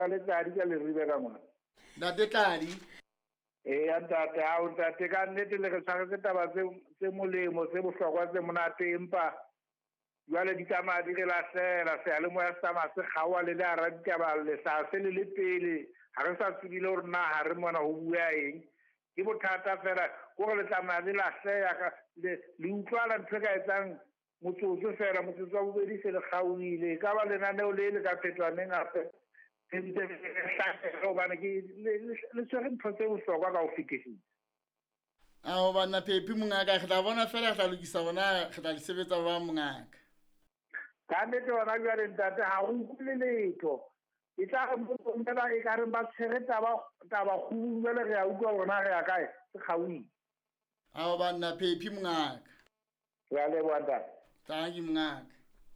le Tladi ka Leribe ka mona. Ntate Tladi. Ntate ha o ntate ka nnete le re tshwaretse taba tse molemo tse bohlokwa tse monate empa jwale di tsamaya di re lahlela seyalemoya se tsamaya se kgaoha le hara ditaba le sa se le pele ha re sa tsebile hore na ha re mona ho bua eng ke bothata fela gore le tsamaya le lahleha le utlwala ntho ka etsang motsotso fela motsotso wa bobedi se le kgaohile ka ba lenaneo le ka phetwaneng hape hobane le tshwere ntho tse bohlokwa ka ho fetisisa. Ao bana Phephi mongaka re tla bona fela re tla lokisa bona re tla le sebetsa ba mongaka. Ka nnete hona jwale ntate ha o utlwile letho e tla re motsombela e ka re ba tshwere taba kgolo jwale re a utlwa rona re ya kae se kgaohile. Ao bana Phephi mongaka re a leboha ntate. Tangi mongaka.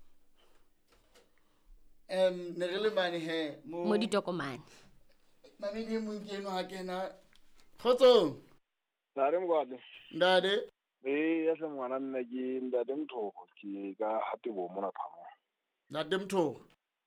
Ne re le mane he mo ditokomane mamedi mo nkeno ha kena kgotsong Nare mkwadi. ndade Ya se ngwana nna ke ndade Mthoko ke ka Hatebo mona phamo. ndade Mthoko.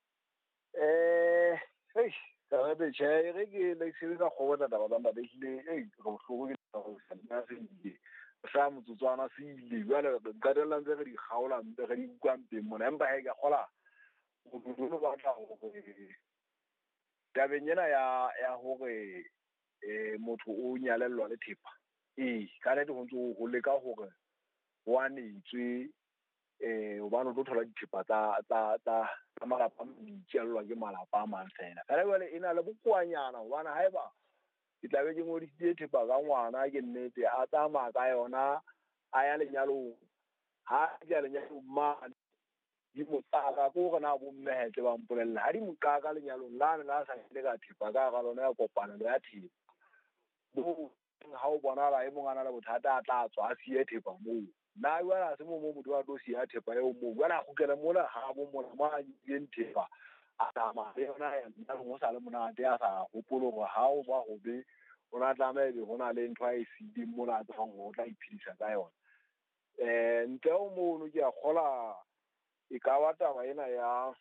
Hey, ka be che re ke le se ka khona taba ba ba ile go hlogo ke tsana se ile. Sa motsotswana se ile jwale ka dela ntse re di kgaola ntse re di kwampe mona empa he ka khola go ba tla go tabeng ena ya hore motho o nyalellwa le thepa ka nete go ntse go leka hore wa netswe hobane o tlo thola dithepa tsa malapa di tšellwa ke malapa a mang fela ka lebele e na le bokoanyana hobane haeba ke tlabe ke ngodisitse thepa ka ngwana ke nnete a tsamaya ka yona a ya lenyalong ha ke ya lenyalong mane di motsaka ko gore na bo mmehetse ba mpolella ha di mokaka lenyalong la sa ile ka thepa ka ga lona ya kopanelo ya thepa bo ha o bona la e mongana le bothata a tla tswa a sie thepa moo na jwale se mo motho wa tlo sia thepa eo moo jwale a gokela mola ha bo mona ma di thepa a tama le yona ya nna go sa le monate a sa gopolo go ha o ba go be o na tlamele go na le ntho a e sidi mola tsa go tla iphidisa ka yona ntle o mono ke a gola e ka ba taba ena ya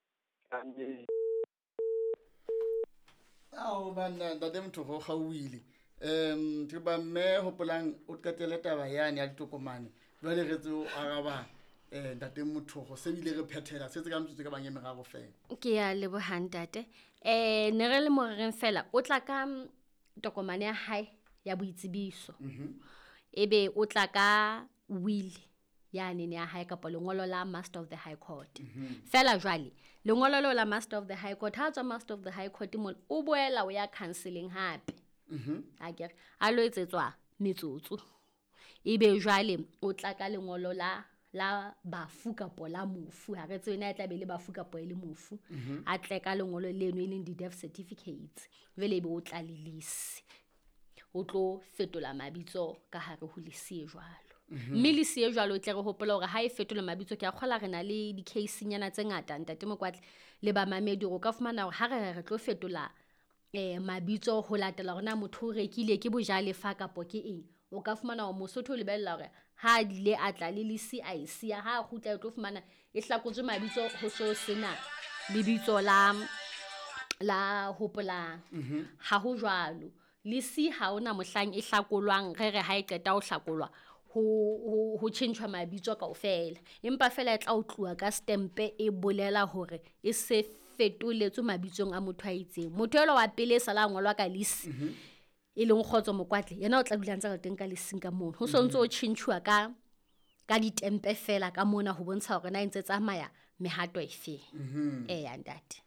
Ao bana ndade Mthoko gauile ke ba mme hopolang o qetele taba yane ya ditokomane jwale re tse o araba ndade Mthoko se bile re phethela se tse ka motse ka bang e meraro fela ke ya leboha ntate ne re le moreng fela o tla ka tokomane ya hae ya boitsebiso ebe o tla ka will yani ya high kapa lengolo la Master of the High Court fela jwale lengolo la Master of the High Court ha tswa Master of the High Court mo o boela o ya counseling hape akere a lo etsetswa metsotso ebe jwale o tla ka lengolo la bafu kapa la mofu ha re tsena e tla be le bafu kapa le mofu a tle ka lengolo leno e leng di death certificates vele be o tla lelise o tlo fetola mabitso ka hare ho lesie jwalo mme lesie jwalo o tle re hopola hore ha e fetola mabitso ke a kgola re na le di case nyana tse ngata ntate Mokwatle le ba mamedi go ka fumana hore ha re tlo fetola mabitso ho latela hore na motho o rekile ke bojale fa kapo ke eng o ka fumana hore Mosotho o lebella hore ha dile a tla le lesi a isia ha khutla o tlo fumana e hlakotswe mabitso ho so sena lebitso la hopolang ha ho jwalo lesi ha ona mohlang e hlakolwang re ha e qeta ho hlakolwa ho tshentshwa mabitso kaofela empa fela e tla o tluwa ka stempe e bolela hore e se fetoletswe mabitsong a motho a itseng motho ela wa pele sala ngolwa ka lesi e leng Kgotso Mokwatle yena o tla dula ntse re teng ka lesing ka mona ho sontso o tshentshwa ka ditempe fela ka mona ho bontsha hore na ntse tsamaya mehato efe ya ntate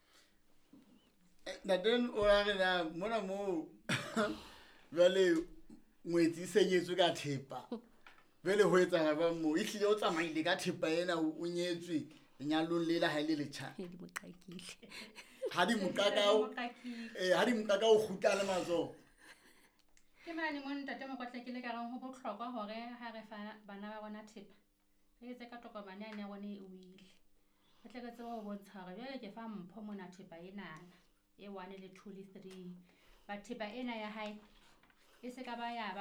then o ra rena mona mo vale ngwetsi senyetswe ka thepa vele ho etsa ba mo e hlile o tsamaile ka thepa ena o nyetswe lenyalong le la ha ile letjha di moqakile ha di mokaka o kgutla le matso ke mane mo ntate Mokwatle ke le ka rang ho bohlokwa hore ha re fa bana ba bona thepa re etse ka tokomane ya rona e wile re tle ka tsebo ho bontsha hore jwale ke fa mpho mona thepa ena e 1 le 2 le 3 ba thepa ena ya hae e se ka ba ya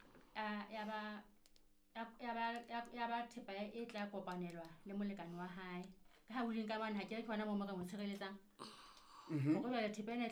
ba thepa e tla kopanelwa le molekane wa hae ka ha o leng ka bana ha ke re khona mo mo ka mo tshireletsang go ba thepa ena